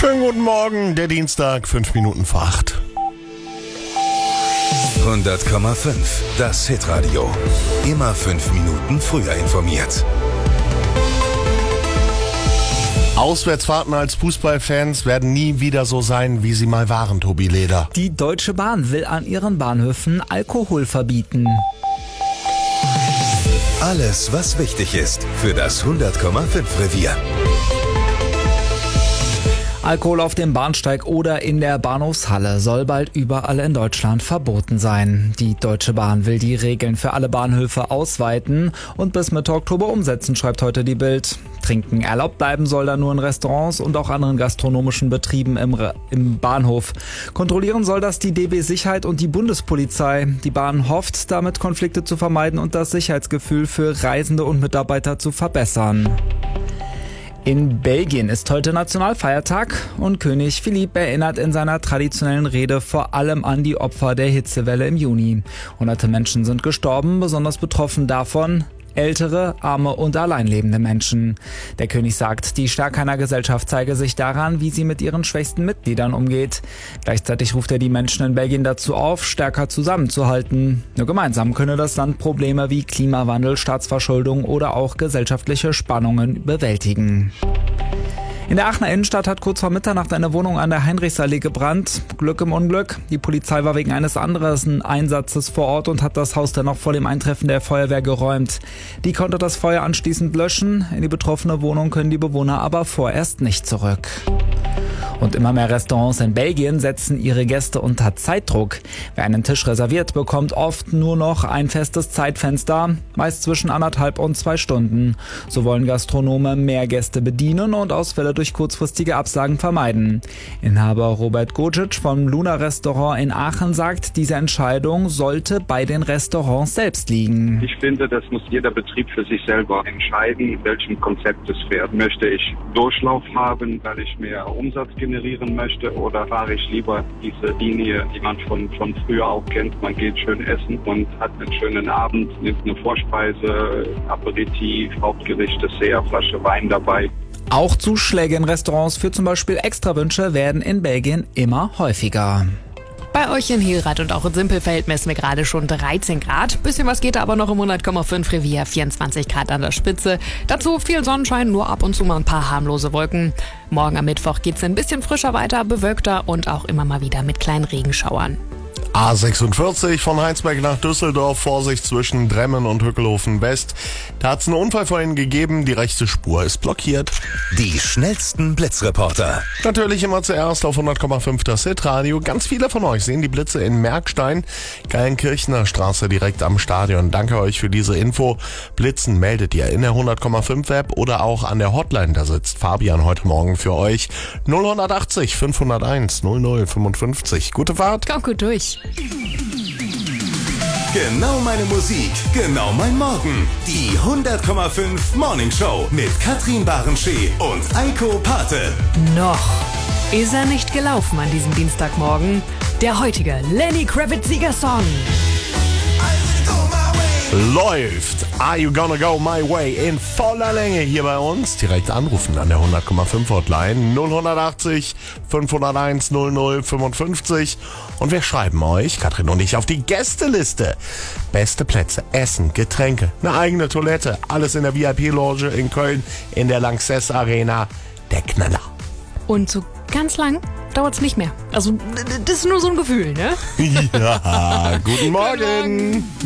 Schönen guten Morgen, der Dienstag, 5 Minuten vor 8. 100,5, das Hitradio. Immer 5 Minuten früher informiert. Auswärtsfahrten als Fußballfans werden nie wieder so sein, wie sie mal waren, Tobi Leder. Die Deutsche Bahn will an ihren Bahnhöfen Alkohol verbieten. Alles, was wichtig ist für das 100,5 Revier. Alkohol auf dem Bahnsteig oder in der Bahnhofshalle soll bald überall in Deutschland verboten sein. Die Deutsche Bahn will die Regeln für alle Bahnhöfe ausweiten und bis Mitte Oktober umsetzen, schreibt heute die Bild. Trinken erlaubt bleiben soll dann nur in Restaurants und auch anderen gastronomischen Betrieben im Bahnhof. Kontrollieren soll das die DB Sicherheit und die Bundespolizei. Die Bahn hofft, damit Konflikte zu vermeiden und das Sicherheitsgefühl für Reisende und Mitarbeiter zu verbessern. In Belgien ist heute Nationalfeiertag und König Philippe erinnert in seiner traditionellen Rede vor allem an die Opfer der Hitzewelle im Juni. Hunderte Menschen sind gestorben, besonders betroffen davon ältere, arme und alleinlebende Menschen. Der König sagt, die Stärke einer Gesellschaft zeige sich daran, wie sie mit ihren schwächsten Mitgliedern umgeht. Gleichzeitig ruft er die Menschen in Belgien dazu auf, stärker zusammenzuhalten. Nur gemeinsam könne das Land Probleme wie Klimawandel, Staatsverschuldung oder auch gesellschaftliche Spannungen bewältigen. In der Aachener Innenstadt hat kurz vor Mitternacht eine Wohnung an der Heinrichsallee gebrannt. Glück im Unglück. Die Polizei war wegen eines anderen Einsatzes vor Ort und hat das Haus dennoch vor dem Eintreffen der Feuerwehr geräumt. Die konnte das Feuer anschließend löschen. In die betroffene Wohnung können die Bewohner aber vorerst nicht zurück. Und immer mehr Restaurants in Belgien setzen ihre Gäste unter Zeitdruck. Wer einen Tisch reserviert, bekommt oft nur noch ein festes Zeitfenster, meist zwischen 1,5 und 2 Stunden. So wollen Gastronomen mehr Gäste bedienen und Ausfälle durch kurzfristige Absagen vermeiden. Inhaber Robert Gocic vom Luna Restaurant in Aachen sagt, diese Entscheidung sollte bei den Restaurants selbst liegen. Ich finde, das muss jeder Betrieb für sich selber entscheiden, in welchem Konzept es fährt. Möchte ich Durchlauf haben, weil ich mehr Umsatz generieren möchte, oder fahre ich lieber diese Linie, die man von früher auch kennt. Man geht schön essen und hat einen schönen Abend, nimmt eine Vorspeise, Aperitif, Hauptgericht, Dessert, Flasche Wein dabei. Auch Zuschläge in Restaurants für zum Beispiel Extrawünsche werden in Belgien immer häufiger. Bei euch in Hilrath und auch in Simpelfeld messen wir gerade schon 13 Grad. Bisschen was geht da aber noch im 100,5 Revier, 24 Grad an der Spitze. Dazu viel Sonnenschein, nur ab und zu mal ein paar harmlose Wolken. Morgen am Mittwoch geht's ein bisschen frischer weiter, bewölkter und auch immer mal wieder mit kleinen Regenschauern. A46 von Heinsberg nach Düsseldorf, Vorsicht zwischen Dremmen und Hückelhofen West. Da hat's einen Unfall vorhin gegeben, die rechte Spur ist blockiert. Die schnellsten Blitzreporter. Natürlich immer zuerst auf 100,5 das Hitradio. Ganz viele von euch sehen die Blitze in Merkstein, Geilenkirchener Straße direkt am Stadion. Danke euch für diese Info. Blitzen meldet ihr in der 100,5 App oder auch an der Hotline. Da sitzt Fabian heute Morgen für euch. 0180 501 0055. Gute Fahrt. Kommt gut durch. Genau meine Musik, genau mein Morgen. Die 100,5 Morning Show mit Katrin Barenschee und Eiko Pate. Noch ist er nicht gelaufen an diesem Dienstagmorgen. Der heutige Lenny Kravitz-Siegersong. Läuft Are You Gonna Go My Way in voller Länge hier bei uns. Direkt anrufen an der 100,5 Hotline 0180 501 0055. Und wir schreiben euch, Katrin und ich, auf die Gästeliste. Beste Plätze, Essen, Getränke, eine eigene Toilette. Alles in der VIP-Loge in Köln, in der Lanxess Arena. Der Knaller. Und so ganz lang dauert's nicht mehr. Also das ist nur so ein Gefühl, ne? Ja, guten Morgen.